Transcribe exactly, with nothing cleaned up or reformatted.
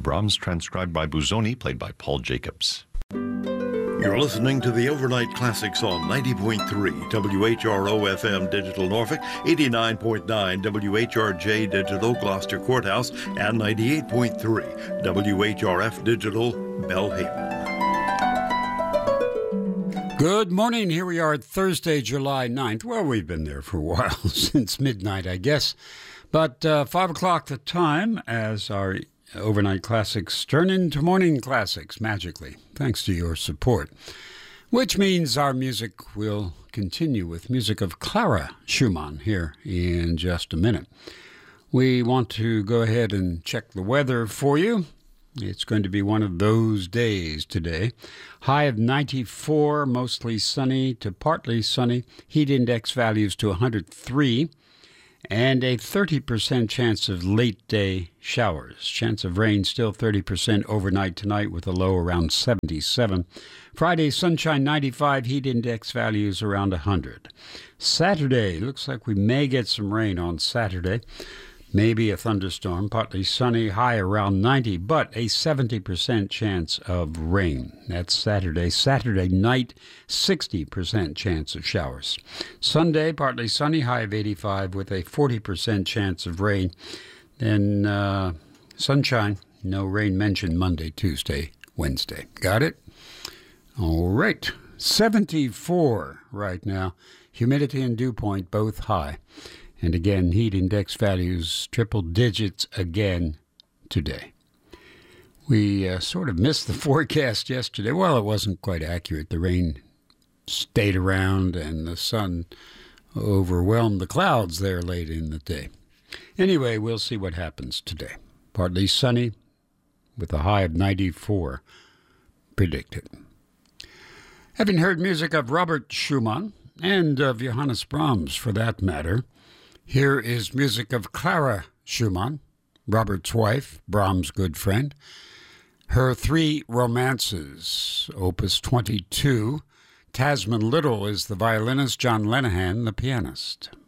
Brahms transcribed by Busoni, played by Paul Jacobs. You're listening to the Overnight Classics on ninety point three W H R O F M Digital Norfolk, eighty-nine point nine W H R J Digital Gloucester Courthouse, and ninety-eight point three W H R F Digital Belhaven. Good morning. Here we are Thursday, July ninth. Well, we've been there for a while, since midnight, I guess. But uh, five o'clock the time as our Overnight Classics turn into Morning Classics magically, thanks to your support. Which means our music will continue with music of Clara Schumann here in just a minute. We want to go ahead and check the weather for you. It's going to be one of those days today. High of ninety-four, mostly sunny to partly sunny. Heat index values to one hundred three. And a thirty percent chance of late-day showers. Chance of rain still thirty percent overnight tonight with a low around seventy-seven. Friday, sunshine ninety-five, heat index values around one hundred. Saturday, looks like we may get some rain on Saturday. Maybe a thunderstorm, partly sunny, high around ninety, but a seventy percent chance of rain. That's Saturday. Saturday night, sixty percent chance of showers. Sunday, partly sunny, high of eighty-five with a forty percent chance of rain. Then uh, sunshine, no rain mentioned Monday, Tuesday, Wednesday. Got it? All right. seventy-four right now. Humidity and dew point both high. And again, heat index values triple digits again today. We uh, sort of missed the forecast yesterday. Well, it wasn't quite accurate. The rain stayed around and the sun overwhelmed the clouds there late in the day. Anyway, we'll see what happens today. Partly sunny with a high of ninety-four predicted. Having heard music of Robert Schumann and of Johannes Brahms for that matter, here is music of Clara Schumann, Robert's wife, Brahms' good friend. Her three romances, opus twenty-two. Tasman Little is the violinist, John Lenihan the pianist.